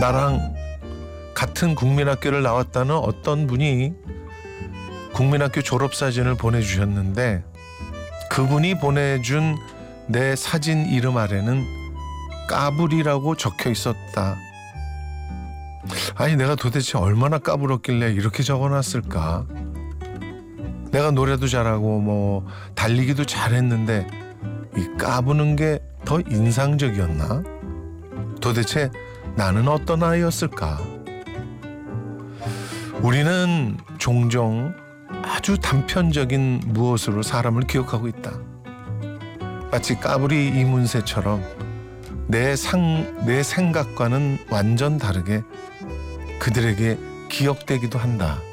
나랑 같은 국민학교를 나왔다는 어떤 분이 국민학교 졸업사진을 보내주셨는데 그분이 보내준 내 사진 이름 아래는 까불이라고 적혀 있었다. 아니 내가 도대체 얼마나 까불었길래 이렇게 적어놨을까? 내가 노래도 잘하고 뭐 달리기도 잘했는데 이 까부는 게 더 인상적이었나? 도대체 나는 어떤 아이였을까? 우리는 종종 아주 단편적인 무엇으로 사람을 기억하고 있다. 마치 까불이 이문세처럼 내 생각과는 완전 다르게 그들에게 기억되기도 한다.